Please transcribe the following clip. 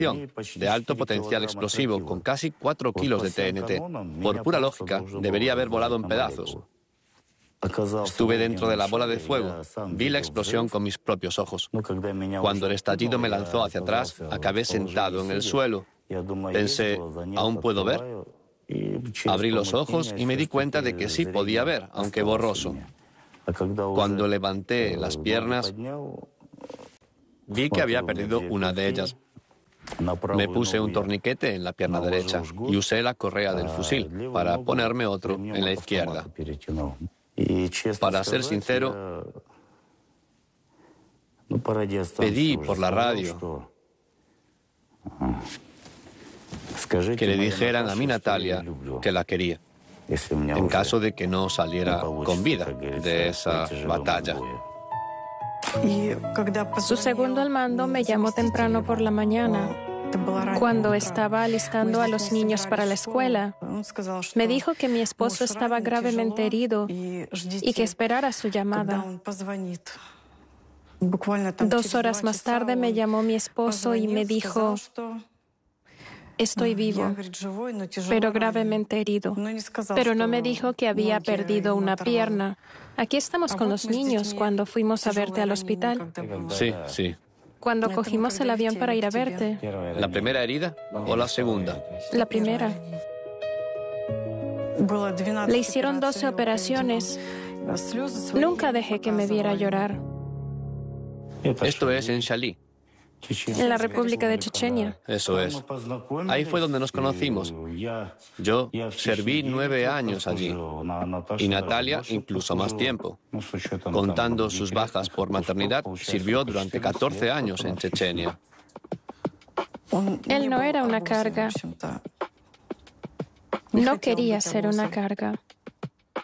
munición de alto potencial explosivo con casi 4 kilos de TNT. Por pura lógica, debería haber volado en pedazos. Estuve dentro de la bola de fuego. Vi la explosión con mis propios ojos. Cuando el estallido me lanzó hacia atrás, acabé sentado en el suelo. Pensé, ¿aún puedo ver? Abrí los ojos y me di cuenta de que sí podía ver, aunque borroso. Cuando levanté las piernas, vi que había perdido una de ellas. Me puse un torniquete en la pierna derecha y usé la correa del fusil para ponerme otro en la izquierda. Para ser sincero, pedí por la radio que le dijeran a mi Natalia que la quería, en caso de que no saliera con vida de esa batalla. Su segundo al mando me llamó temprano por la mañana, cuando estaba alistando a los niños para la escuela. Me dijo que mi esposo estaba gravemente herido y que esperara su llamada. 2 horas más tarde me llamó mi esposo y me dijo: estoy vivo, pero gravemente herido. Pero no me dijo que había perdido una pierna. Aquí estamos con los niños cuando fuimos a verte al hospital. Sí. Cuando cogimos el avión para ir a verte. ¿La primera herida o la segunda? La primera. Le hicieron 12 operaciones. Nunca dejé que me viera llorar. Esto es en Shalí. En la República de Chechenia. Eso es. Ahí fue donde nos conocimos. Yo serví 9 años allí y Natalia incluso más tiempo. Contando sus bajas por maternidad, sirvió durante 14 años en Chechenia. Él no era una carga. No quería ser una carga.